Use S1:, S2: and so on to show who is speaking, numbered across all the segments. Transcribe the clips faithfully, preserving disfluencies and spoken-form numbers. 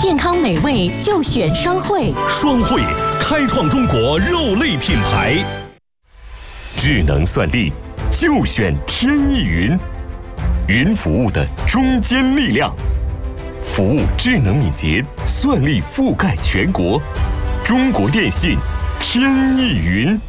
S1: 健康美味就选双汇。
S2: 双汇开创中国肉类品牌。智能算力就选天翼云，云服务的中坚力量，服务智能敏捷，算力覆盖全国。中国电信天翼云。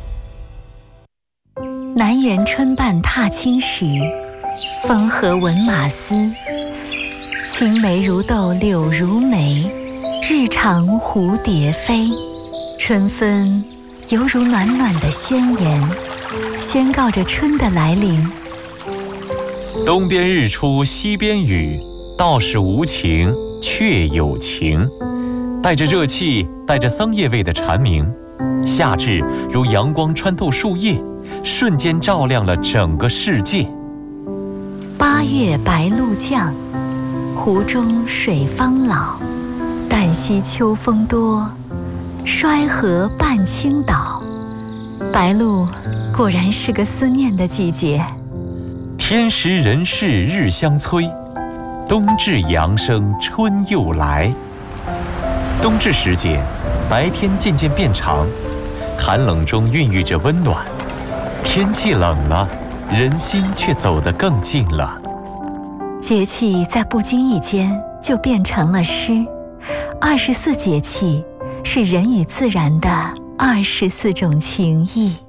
S3: 南园春半踏青时，风和闻马嘶。青梅如豆柳如眉，日长蝴蝶飞。春分犹如暖暖的宣言，宣告着春的来临。
S4: 东边日出西边雨，道是无晴却有晴。带着热气，带着桑叶味的蝉鸣，夏至如阳光穿透树叶，瞬间照亮了整个世界。
S3: 八月白露降，湖中水方老。旦夕秋风多，衰河半倾倒。白露果然是个思念的季节。
S4: 天时人事日相催，冬至阳生春又来。冬至时节，白天渐渐变长，寒冷中孕育着温暖。天气冷了，人心却走得更近了。
S3: 节气在不经意间就变成了诗。二十四节气是人与自然的二十四种情谊。